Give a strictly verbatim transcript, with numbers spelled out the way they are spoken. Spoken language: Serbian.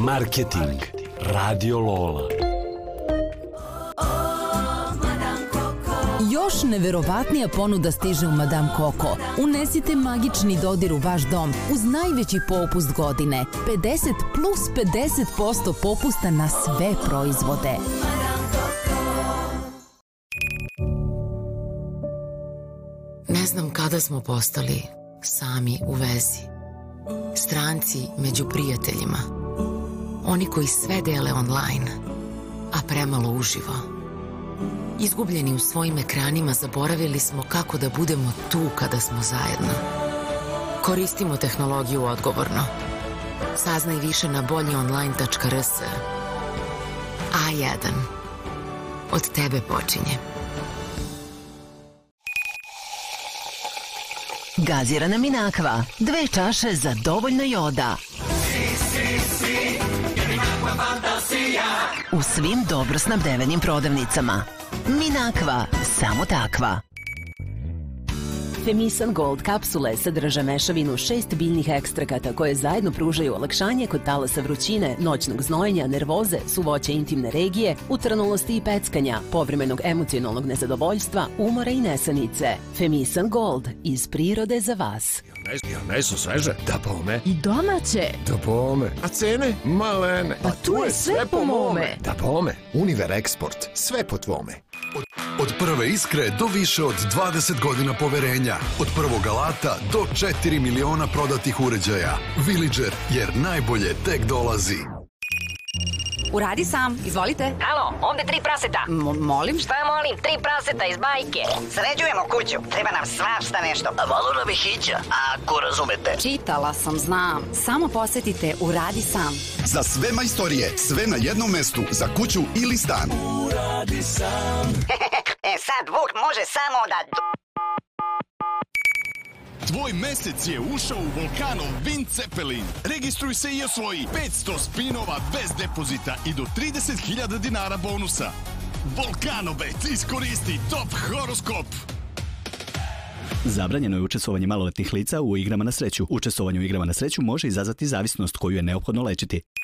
Marketing. Radio Lola. Još neverovatnija ponuda stiže u Madame Coco. Unesite magični dodir u vaš dom uz najveći popust godine. pedeset plus pedeset posto popusta na sve proizvode. Ne znam kada smo postali sami u vezi. Stranci među prijateljima. Oni koji sve dele online, a premalo uživo. Izgubljeni u svojim ekranima, zaboravili smo kako da budemo tu kada smo zajedno. Koristimo tehnologiju odgovorno. Saznaj više na bolji online tačka r s. A jedan. Od tebe počinje. Gazirana Minakva. Dve čaše za dovoljno joda. U svim dobro snabdevenim prodavnicama. Minakva, samo takva. Femisan Gold kapsule sadrže mešavinu šest biljnih ekstrakata koje zajedno pružaju olakšanje kod talasa vrućine, noćnog znojenja, nervoze, suvoće intimne regije, utrnulosti i peckanja, povremenog emocionalnog nezadovoljstva, umora i nesanice. Femisan Gold, iz prirode za vas. Jel meso sveže? Da bome. I domaće. Da bome. A cene? Malene. Pa tu je sve po mome. Da bome. Univer Eksport. Sve po tvome. Od, od prve iskre do više od dvadeset godina poverenja. Od prvog alata do četiri miliona prodatih uređaja. Villager, jer najbolje tek dolazi. Uradi sam, izvolite. Alo, ovde tri praseta. M- molim? Šta molim? Tri praseta iz bajke. Sređujemo kuću, treba nam svašta nešto. A malo nam je hića, ako razumete. Čitala sam, znam. Samo posetite Uradi sam. Za sve majstorije, sve na jednom mestu, za kuću ili stan. Uradi sam. E sad Vuk može samo da... Tvoj mesec je ušao u Volkanov Wind Zeppelin. Registruj se i osvoji petsto spinova bez depozita i do trideset hiljada dinara bonusa. Volkanobet, iskoristi top horoskop. Zabranjeno je učestvovanje maloletnih lica u igrama na sreću. Učestvovanje u igrama na sreću može izazvati zavisnost koju je neophodno lečiti.